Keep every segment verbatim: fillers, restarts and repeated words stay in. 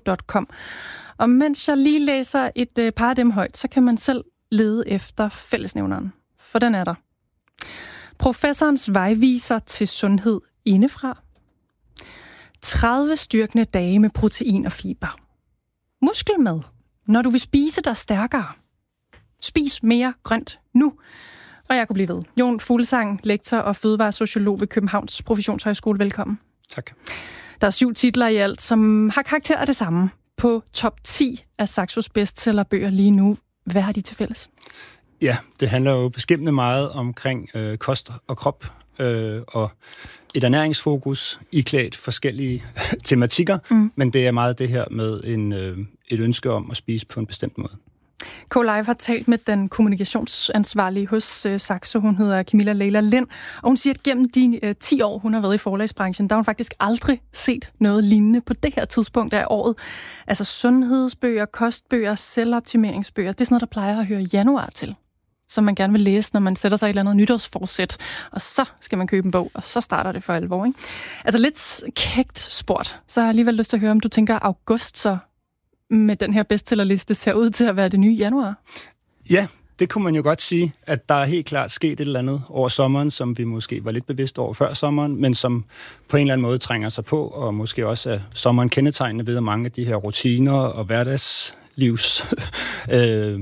punktum com. Og mens jeg lige læser et øh, par af dem højt, så kan man selv lede efter fællesnævneren. For den er der. Professorens vejviser til sundhed indefra. tredive styrkende dage med protein og fiber. Muskelmad, når du vil spise dig stærkere. Spis mere grønt nu. Og jeg kunne blive ved. Jon Fuglsang, lektor og fødevaresociolog ved Københavns Professionshøjskole. Velkommen. Tak. Der er syv titler i alt, som har karakter af det samme. På top ti af Saxos bestsellerbøger lige nu. Hvad har de til fælles? Ja, det handler jo beskæmmende meget omkring øh, kost og krop, øh, og et ernæringsfokus iklædt forskellige tematikker, mm. men det er meget det her med en, øh, et ønske om at spise på en bestemt måde. K-Live har talt med den kommunikationsansvarlige hos uh, Saxo. Hun hedder Camilla Leila Lind, og hun siger, at gennem de uh, ti år, hun har været i forlagsbranchen, der har hun faktisk aldrig set noget lignende på det her tidspunkt af året. Altså sundhedsbøger, kostbøger, selvoptimeringsbøger, det er sådan noget, der plejer at høre januar til, som man gerne vil læse, når man sætter sig i et eller andet nytårsforsæt, og så skal man købe en bog, og så starter det for alvor, ikke? Altså lidt kægt sport, så har jeg alligevel lyst til at høre, om du tænker, august så med den her bestsellerliste ser ud til at være det nye januar? Ja, det kunne man jo godt sige, at der er helt klart sket et eller andet over sommeren, som vi måske var lidt bevidste over før sommeren, men som på en eller anden måde trænger sig på, og måske også er sommeren kendetegnende ved, at mange af de her rutiner og hverdagslivs øh,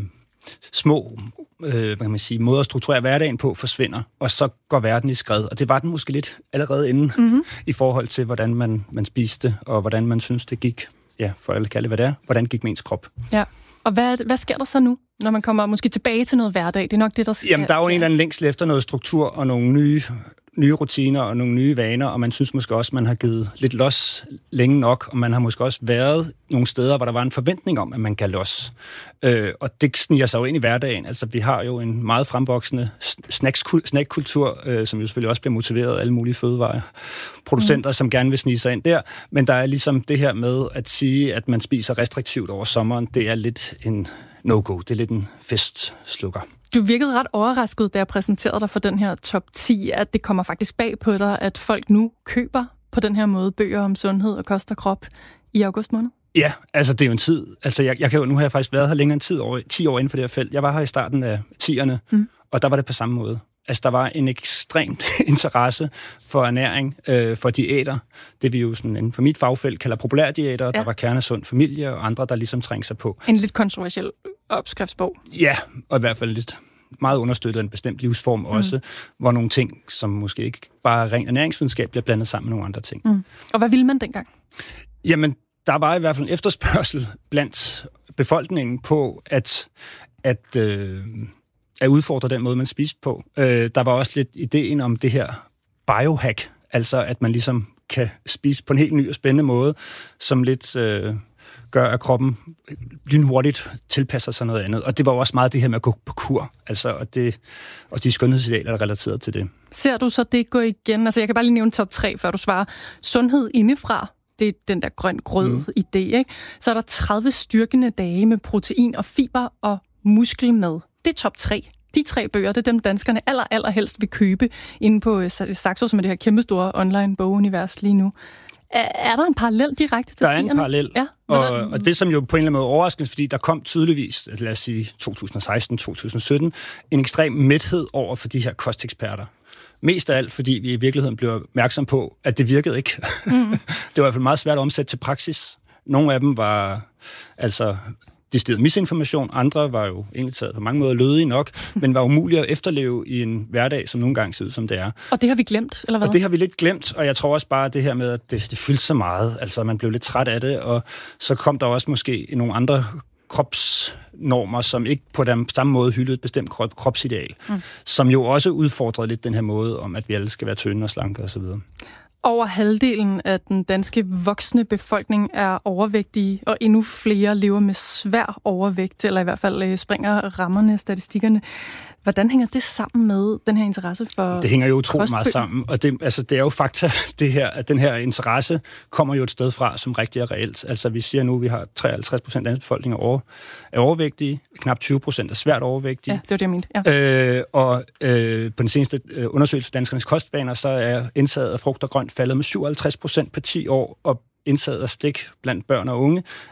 små øh, hvad kan man sige, måder at strukturere hverdagen på forsvinder, og så går verden i skred. Og det var den måske lidt allerede inden, mm-hmm. i forhold til, hvordan man, man spiste, og hvordan man synes, det gik. Ja, for at kalde det, hvad det er. Hvordan gik med ens krop? Ja, og hvad, hvad sker der så nu, når man kommer måske tilbage til noget hverdag? Det er nok det, der sker. Jamen, der er jo en eller anden længsel efter noget struktur og nogle nye, nye rutiner og nogle nye vaner, og man synes måske også, man har givet lidt los længe nok, og man har måske også været nogle steder, hvor der var en forventning om, at man kan los. Øh, og det sniger sig jo ind i hverdagen. Altså, vi har jo en meget fremvoksende snackkultur, øh, som jo selvfølgelig også bliver motiveret af alle mulige fødevareproducenter, mm. som gerne vil snige sig ind der. Men der er ligesom det her med at sige, at man spiser restriktivt over sommeren, det er lidt en no-go. Det er lidt en festslukker. Du virkede ret overrasket, da jeg præsenterede dig for den her top ti, at det kommer faktisk bag på dig, at folk nu køber på den her måde bøger om sundhed og kost og krop i august måned. Ja, altså det er jo en tid. Altså jeg, jeg kan jo, nu har jeg faktisk været her længere end tid over, ti år inden for det her felt. Jeg var her i starten af tierne, mm. og der var det på samme måde. Altså der var en ekstremt interesse for ernæring, øh, for diæter. Det vi jo sådan inden for mit fagfelt kalder populærdiæter. Ja. Der var kernesund familie og andre, der ligesom trængte sig på. En lidt kontroversiel opskriftsbog. Ja, og i hvert fald lidt meget understøttet af en bestemt livsform også, mm. hvor nogle ting, som måske ikke bare ren ernæringsvidenskab, bliver blandet sammen med nogle andre ting. Mm. Og hvad ville man dengang? Jamen, der var i hvert fald en efterspørgsel blandt befolkningen på, at, at, øh, at udfordre den måde, man spiste på. Øh, der var også lidt ideen om det her biohack, altså at man ligesom kan spise på en helt ny og spændende måde, som lidt øh, gør, at kroppen lynhurtigt tilpasser sig noget andet. Og det var også meget det her med at gå på kur, altså, og, det, og de skønhedsidealer, der er relateret til det. Ser du så det gå igen? Altså jeg kan bare lige nævne top tre, før du svarer. Sundhed indefra. Det er den der grøn-grød mm. idé, ikke? Så er der tredive styrkende dage med protein og fiber og muskelmad. Det er top tre. De tre bøger, det er dem, danskerne aller, aller helst vil købe inde på Saxo, som er det her kæmpestore online bogunivers lige nu. Er, er der en parallel direkte til Der er tierne? en parallel, ja, og, og det som jo på en eller anden måde overraskende, fordi der kom tydeligvis, lad os sige to tusind og seksten til to tusind og sytten, en ekstrem mæthed over for de her kosteksperter. Mest af alt, fordi vi i virkeligheden blev opmærksom på, at det virkede ikke. Mm. Det var i hvert fald meget svært at omsætte til praksis. Nogle af dem var altså decideret misinformation, andre var jo egentlig taget på mange måder lødige nok, men var umulige at efterleve i en hverdag, som nogle gange ser ud, som det er. Og det har vi glemt, eller hvad? Og det har vi lidt glemt, og jeg tror også bare det her med, at det, det fyldte så meget. Altså, man blev lidt træt af det, og så kom der også måske nogle andre kropsnormer, som ikke på den samme måde hyldede et bestemt krop, kropsideal, mm. som jo også udfordrede lidt den her måde om, at vi alle skal være tynde og slanke osv. Over halvdelen af den danske voksne befolkning er overvægtige, og endnu flere lever med svær overvægt, eller i hvert fald springer rammerne, statistikkerne. Hvordan hænger det sammen med den her interesse for Det hænger jo utroligt kostbøger? meget sammen, og det, altså, det er jo fakta, det her, at den her interesse kommer jo et sted fra, som rigtig er reelt. Altså vi siger nu, at vi har treoghalvtreds procent af befolkningen over, er overvægtige, knap tyve procent er svært overvægtige. Ja, det var det, jeg mente. Ja. Øh, og øh, på den seneste øh, undersøgelse for danskernes kostvaner, så er indtaget af frugt og grønt faldet med syvoghalvtreds procent på ti år, og indtaget af stik blandt børn og unge